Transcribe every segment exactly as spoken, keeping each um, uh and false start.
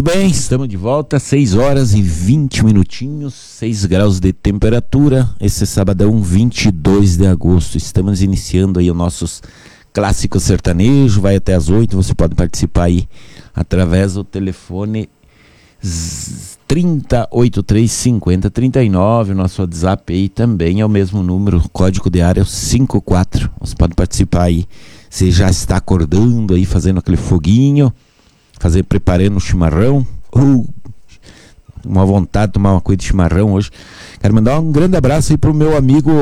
Muito bem, estamos de volta, seis horas e vinte minutinhos, seis graus de temperatura, esse sabadão vinte e dois de agosto. Estamos iniciando aí o nosso clássico sertanejo, vai até as oito, você pode participar aí através do telefone trinta, oitenta e três, cinquenta, trinta e nove, o nosso WhatsApp aí também é o mesmo número, o código de área é o cinquenta e quatro, você pode participar aí, você já está acordando aí, fazendo aquele foguinho, fazer, preparando o chimarrão, uh, uma vontade de tomar uma coisa de chimarrão hoje. Quero mandar um grande abraço aí pro meu amigo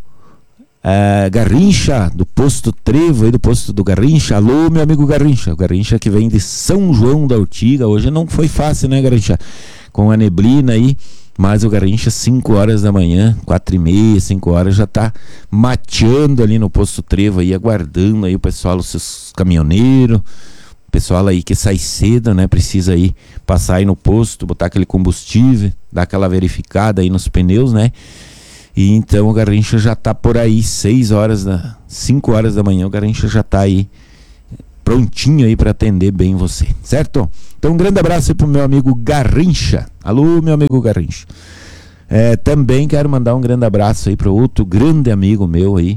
uh, Garrincha, do Posto Trevo, aí do Posto do Garrincha. Alô, meu amigo Garrincha, o Garrincha que vem de São João da Ortiga. Hoje não foi fácil, né, Garrincha? Com a neblina aí, mas o Garrincha, cinco horas da manhã, quatro e meia, cinco horas, já tá mateando ali no Posto Trevo aí, aguardando aí o pessoal, os seus caminhoneiros, pessoal aí que sai cedo, né, precisa aí passar aí no posto, botar aquele combustível, dar aquela verificada aí nos pneus, né, e então o Garrincha já tá por aí, seis horas da, cinco horas da manhã, o Garrincha já tá aí prontinho aí para atender bem você, certo? Então um grande abraço aí pro meu amigo Garrincha. Alô, meu amigo Garrincha. É, também quero mandar um grande abraço aí pro outro grande amigo meu aí,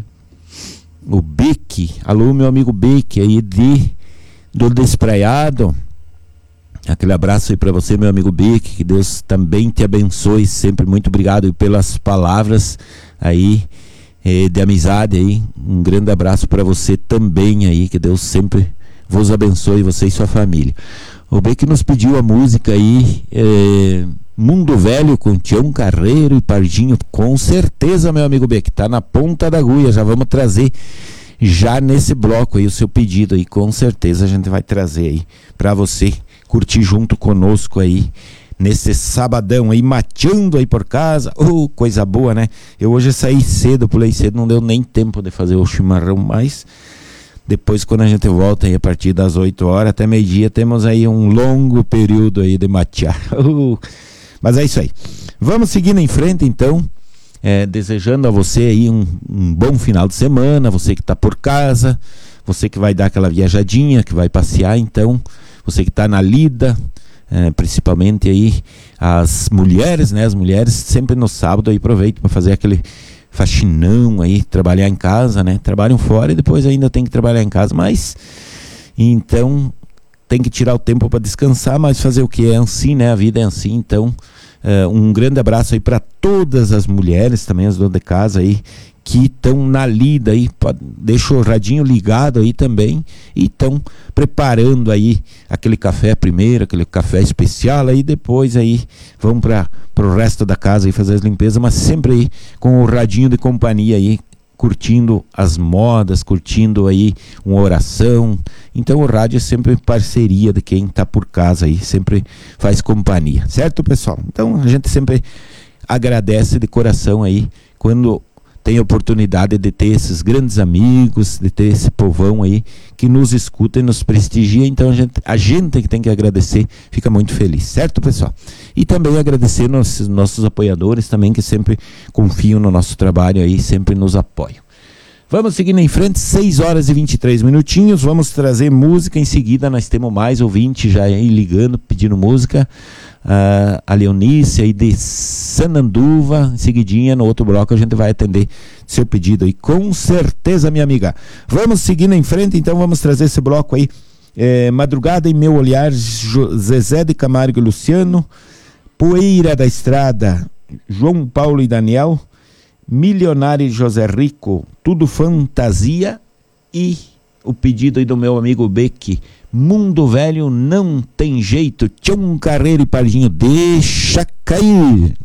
o Beck. Alô, meu amigo Beck aí de do Despraiado. Aquele abraço aí para você, meu amigo Beck, que Deus também te abençoe sempre. Muito obrigado pelas palavras aí eh, de amizade aí. Um grande abraço para você também aí, que Deus sempre vos abençoe, você e sua família. O Beck nos pediu a música aí, eh, Mundo Velho, com Tião Carreiro e Pardinho. Com certeza, meu amigo Beck, tá na ponta da agulha, já vamos trazer já nesse bloco aí o seu pedido aí, com certeza a gente vai trazer aí pra você curtir junto conosco aí nesse sabadão aí, mateando aí por casa. Oh, coisa boa, né? Eu hoje saí cedo, pulei cedo, não deu nem tempo de fazer o chimarrão, mas depois quando a gente volta aí a partir das oito horas até meio-dia, temos aí um longo período aí de matear. Oh, mas é isso aí. Vamos seguindo em frente então. É, desejando a você aí um, um bom final de semana, você que está por casa, você que vai dar aquela viajadinha, que vai passear, então, você que está na lida, é, principalmente aí as mulheres, né, as mulheres sempre no sábado aí aproveitam para fazer aquele faxinão aí, trabalhar em casa, né, trabalham fora e depois ainda tem que trabalhar em casa, mas, então, tem que tirar o tempo para descansar, mas fazer o que é assim, né, a vida é assim, então, Uh, um grande abraço aí para todas as mulheres, também as donas de casa aí, que estão na lida aí, pode, deixa o radinho ligado aí também, e estão preparando aí aquele café primeiro, aquele café especial, aí depois aí vão para o resto da casa aí fazer as limpezas, mas sempre aí com o radinho de companhia aí, curtindo as modas, curtindo aí uma oração. Então o rádio é sempre parceria de quem está por casa aí, sempre faz companhia, certo, pessoal? Então a gente sempre agradece de coração aí quando tem a oportunidade de ter esses grandes amigos, de ter esse povão aí que nos escuta e nos prestigia. Então a gente, a gente que tem que agradecer, fica muito feliz, certo, pessoal? E também agradecer nossos, nossos apoiadores também, que sempre confiam no nosso trabalho aí, sempre nos apoiam. Vamos seguindo em frente, seis horas e vinte e três minutinhos, vamos trazer música, em seguida nós temos mais ouvinte já aí ligando, pedindo música, uh, a Leonice aí de Sananduva, em seguidinha no outro bloco a gente vai atender seu pedido aí, com certeza, minha amiga. Vamos seguindo em frente, então vamos trazer esse bloco aí, é, Madrugada em Meu Olhar, jo- Zezé de Camargo e Luciano, Poeira da Estrada, João Paulo e Daniel, Milionário José Rico, Tudo Fantasia, e o pedido aí do meu amigo Beck, Mundo Velho Não Tem Jeito, Tião Carreiro e Pardinho, deixa cair.